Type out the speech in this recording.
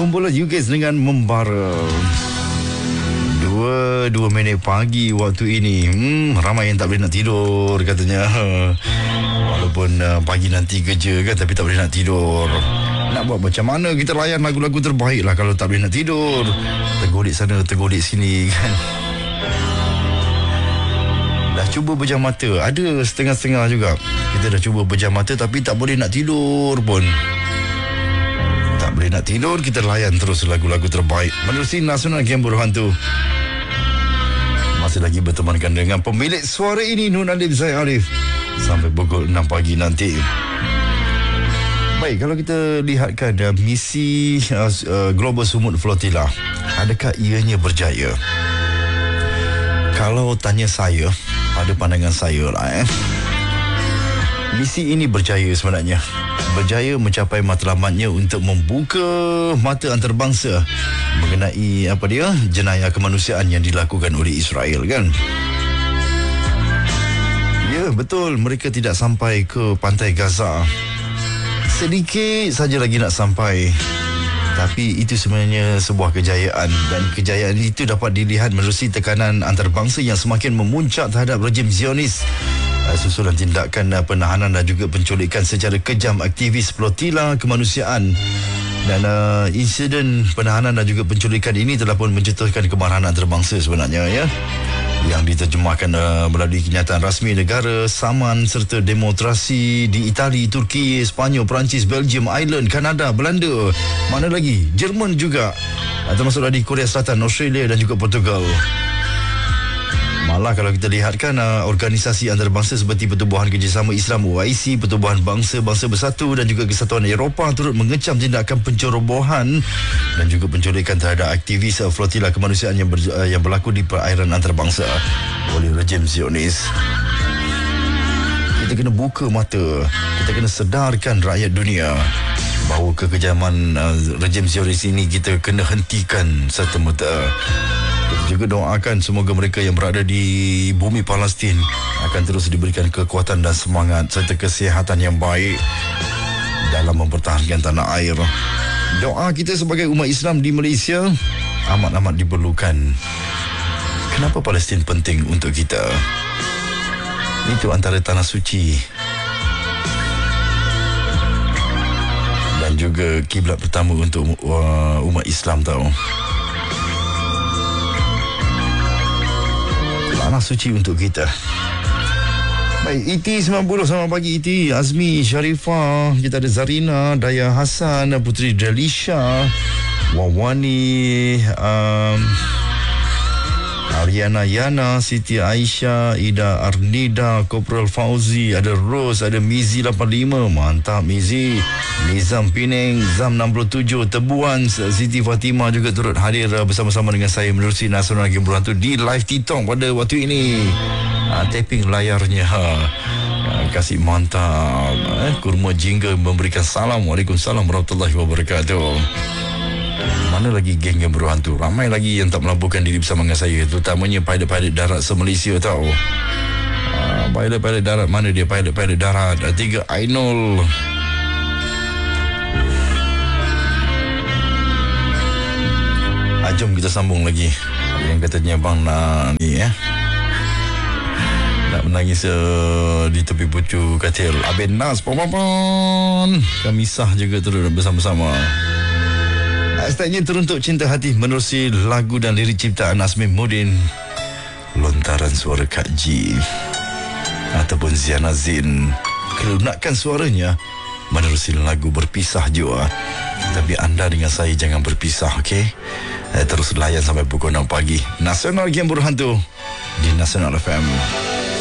Jom bola UK dengan membara. 2 minit pagi waktu ini. Ramai yang tak boleh nak tidur katanya. Walaupun pagi nanti kerja kan, tapi tak boleh nak tidur. Nak buat macam mana kita layan lagu-lagu terbaik lah kalau tak boleh nak tidur. Tergolik sana, tergolik sini kan. Dah cuba pejam mata, ada setengah-setengah juga. Kita dah cuba pejam mata tapi tak boleh nak tidur pun. Tak boleh nak tidur, kita layan terus lagu-lagu terbaik menerusi Nasional Game Berhantu. Masih lagi bertemankan dengan pemilik suara ini, Nun Alif Zaid Arif, sampai pukul 6 pagi nanti. Baik, kalau kita lihatkan misi Global Sumut Flotilla, adakah ianya berjaya? Kalau tanya saya, pada pandangan saya lah, misi ini berjaya sebenarnya. Berjaya mencapai matlamatnya untuk membuka mata antarabangsa mengenai jenayah kemanusiaan yang dilakukan oleh Israel kan. Ya, betul, mereka tidak sampai ke pantai Gaza. Sedikit saja lagi nak sampai. Tapi itu sebenarnya sebuah kejayaan, dan kejayaan itu dapat dilihat menerusi tekanan antarabangsa yang semakin memuncak terhadap rejim Zionis susulan tindakan penahanan dan juga penculikan secara kejam aktivis flotilla kemanusiaan. Dan insiden penahanan dan juga penculikan ini telah pun mencetuskan kemarahan antarabangsa sebenarnya ya, yang diterjemahkan melalui kenyataan rasmi negara, saman serta demonstrasi di Itali, Turki, Sepanyol, Perancis, Belgium, Ireland, Kanada, Belanda, mana lagi, Jerman juga, termasuk di Korea Selatan, Australia dan juga Portugal. Malah kalau kita lihatkan organisasi antarabangsa seperti Pertubuhan Kerjasama Islam OIC, Pertubuhan Bangsa-Bangsa Bersatu dan juga Kesatuan Eropah turut mengecam tindakan pencerobohan dan juga penculikan terhadap aktivis flotilla kemanusiaan yang berlaku di perairan antarabangsa oleh rejim Zionis. Kita kena buka mata, kita kena sedarkan rakyat dunia bahawa kekejaman rejim Zionis ini kita kena hentikan serta-merta. Juga doakan semoga mereka yang berada di bumi Palestin akan terus diberikan kekuatan dan semangat serta kesihatan yang baik dalam mempertahankan tanah air. Doa kita sebagai umat Islam di Malaysia amat-amat diperlukan. Kenapa Palestin penting untuk kita? Itu antara tanah suci dan juga kiblat pertama untuk umat Islam tahu. Tanah suci untuk kita. Baik, Iti 90, selamat pagi Iti. Azmi, Sharifah, kita ada Zarina, Daya Hassan, Putri Delisha, Wawani, Ariana Yana, Siti Aisyah, Ida Arnida, Kopral Fauzi, ada Rose, ada Mizi 85, mantap Mizi, Nizam Pineng, Zam 67, Tebuan, Siti Fatimah juga turut hadir bersama-sama dengan saya menerusi Nasional Game Berhantu di live TikTok pada waktu ini. Tapping layarnya. Kasih mantap. Kurma Jingga memberikan salam. Waalaikumsalam warahmatullahi wabarakatuh. Mana lagi geng yang berhantu? Ramai lagi yang tak melaburkan diri bersama dengan saya, terutamanya pilot-pilot darat se-Malaysia tahu. Pilot-pilot darat, mana dia pilot-pilot darat? 3 Ainul. Jom kita sambung lagi. Yang katanya bang nak ni nak menangis di tepi pucuk katil. Abin Nas, pom-pom-pom. Kami sah juga terus bersama-sama. Hashtagnya teruntuk cinta hati menerusi lagu dan lirik ciptaan Asmin Mudin, lontaran suara Kak Ji ataupun Ziana Zin. Kelunakan suaranya menerusi lagu Berpisah Jua. Tapi anda dengan saya jangan berpisah, okey? Terus layan sampai pukul 6 pagi. Nasional Game Berhantu di Nasional FM.